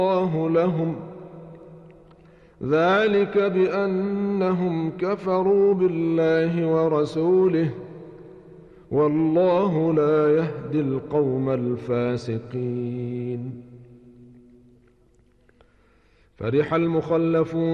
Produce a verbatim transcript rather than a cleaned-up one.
الله لهم ذلك بأنهم كفروا بالله ورسوله والله لا يهدي القوم الفاسقين. فرح المخلفون